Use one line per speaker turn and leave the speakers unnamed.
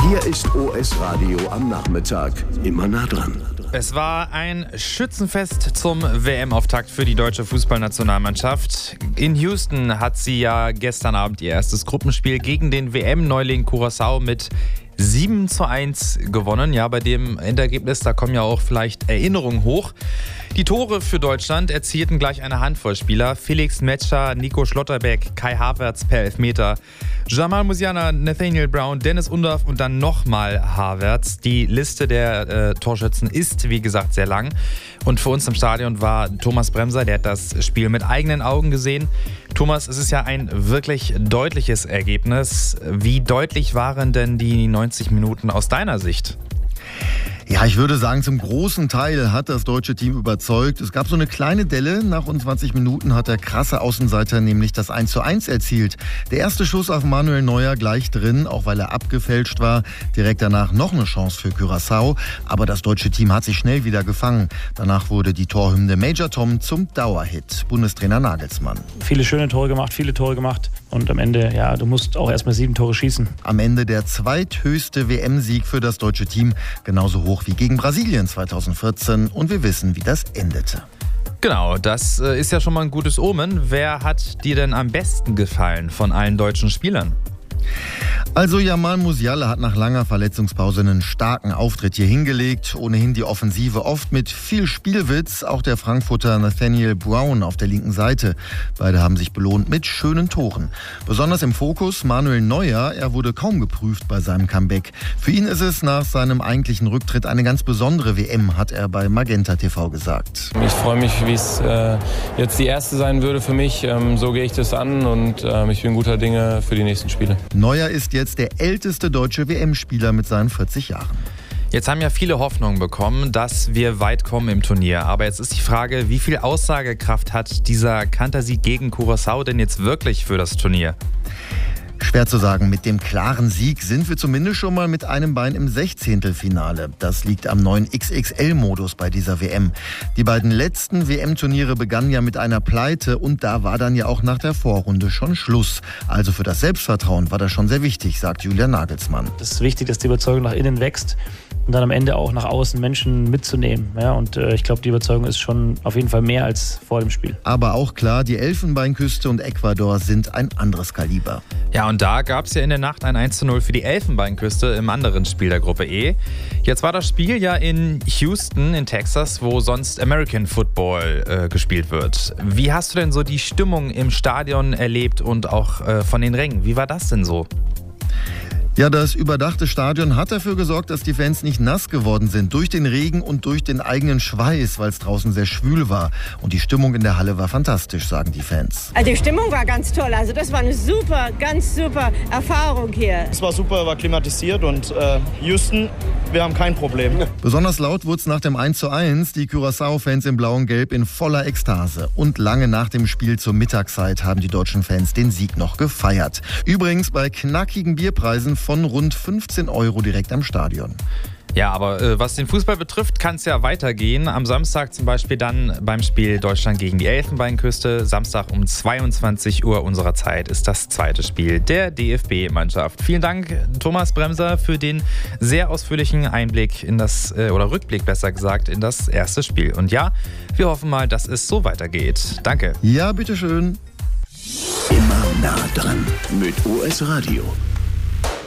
Hier ist OS Radio am Nachmittag. Immer nah dran.
Es war ein Schützenfest zum WM-Auftakt für die deutsche Fußballnationalmannschaft. In Houston hat sie ja gestern Abend ihr erstes Gruppenspiel gegen den WM-Neuling Curaçao mit 7:1 gewonnen. Ja, bei dem Endergebnis, da kommen ja auch vielleicht Erinnerungen hoch. Die Tore für Deutschland erzielten gleich eine Handvoll Spieler. Felix Metscher, Nico Schlotterbeck, Kai Havertz per Elfmeter, Jamal Musiala, Nathaniel Brown, Dennis Undaff und dann nochmal Havertz. Die Liste der Torschützen ist, wie gesagt, sehr lang. Und für uns im Stadion war Thomas Bremser, der hat das Spiel mit eigenen Augen gesehen. Thomas, es ist ja ein wirklich deutliches Ergebnis. Wie deutlich waren denn die 90 Minuten aus deiner Sicht?
Ja, ich würde sagen, zum großen Teil hat das deutsche Team überzeugt. Es gab so eine kleine Delle. Nach rund 20 Minuten hat der krasse Außenseiter nämlich das 1:1 erzielt. Der erste Schuss auf Manuel Neuer gleich drin, auch weil er abgefälscht war. Direkt danach noch eine Chance für Curaçao. Aber das deutsche Team hat sich schnell wieder gefangen. Danach wurde die Torhymne Major Tom zum Dauerhit. Bundestrainer Nagelsmann.
Viele schöne Tore gemacht. Und am Ende, ja, du musst auch erstmal 7 Tore schießen.
Am Ende der zweithöchste WM-Sieg für das deutsche Team. Genauso hoch wie gegen Brasilien 2014. Und wir wissen, wie das endete.
Genau, das ist ja schon mal ein gutes Omen. Wer hat dir denn am besten gefallen von allen deutschen Spielern?
Also Jamal Musiala hat nach langer Verletzungspause einen starken Auftritt hier hingelegt. Ohnehin die Offensive oft mit viel Spielwitz. Auch der Frankfurter Nathaniel Brown auf der linken Seite. Beide haben sich belohnt mit schönen Toren. Besonders im Fokus Manuel Neuer. Er wurde kaum geprüft bei seinem Comeback. Für ihn ist es nach seinem eigentlichen Rücktritt eine ganz besondere WM, hat er bei Magenta TV gesagt.
Ich freue mich, wie es jetzt die erste sein würde für mich. So gehe ich das an und ich bin guter Dinge für die nächsten Spiele.
Neuer ist jetzt der älteste deutsche WM-Spieler mit seinen 40 Jahren.
Jetzt haben ja viele Hoffnung bekommen, dass wir weit kommen im Turnier. Aber jetzt ist die Frage, wie viel Aussagekraft hat dieser Kantersieg gegen Curaçao denn jetzt wirklich für das Turnier?
Schwer zu sagen. Mit dem klaren Sieg sind wir zumindest schon mal mit einem Bein im 16. Das liegt am neuen XXL-Modus bei dieser WM. Die beiden letzten WM-Turniere begannen ja mit einer Pleite und da war dann ja auch nach der Vorrunde schon Schluss. Also für das Selbstvertrauen war das schon sehr wichtig, sagt Julian Nagelsmann.
Es ist wichtig, dass die Überzeugung nach innen wächst und dann am Ende auch nach außen Menschen mitzunehmen. Ja, und ich glaube, die Überzeugung ist schon auf jeden Fall mehr als vor dem Spiel.
Aber auch klar, die Elfenbeinküste und Ecuador sind ein anderes Kaliber.
Ja, und da gab es ja in der Nacht ein 1:0 für die Elfenbeinküste im anderen Spiel der Gruppe E. Jetzt war das Spiel ja in Houston in Texas, wo sonst American Football gespielt wird. Wie hast du denn so die Stimmung im Stadion erlebt und auch von den Rängen? Wie war das denn so?
Ja, das überdachte Stadion hat dafür gesorgt, dass die Fans nicht nass geworden sind. Durch den Regen und durch den eigenen Schweiß, weil es draußen sehr schwül war. Und die Stimmung in der Halle war fantastisch, sagen die Fans.
Also die Stimmung war ganz toll. Also das war eine ganz super Erfahrung hier.
Es war super, war klimatisiert und Houston, wir haben kein Problem.
Besonders laut wurde es nach dem 1:1. Die Curaçao-Fans in blau und gelb in voller Ekstase. Und lange nach dem Spiel zur Mittagszeit haben die deutschen Fans den Sieg noch gefeiert. Übrigens bei knackigen Bierpreisen von rund 15 € direkt am Stadion.
Ja, aber was den Fußball betrifft, kann es ja weitergehen. Am Samstag zum Beispiel dann beim Spiel Deutschland gegen die Elfenbeinküste. Samstag um 22 Uhr unserer Zeit ist das zweite Spiel der DFB-Mannschaft. Vielen Dank, Thomas Bremser, für den sehr ausführlichen Einblick in das, oder Rückblick besser gesagt, in das erste Spiel. Und ja, wir hoffen mal, dass es so weitergeht. Danke.
Ja, bitteschön.
Immer nah dran mit OS Radio.